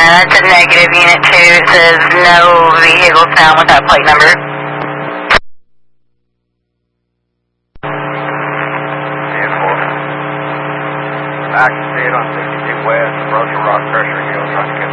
that's a negative. Unit 2 says no vehicles found with that plate number. I can see it on 62 West, Rosa Rock Pressure Hill, trying to get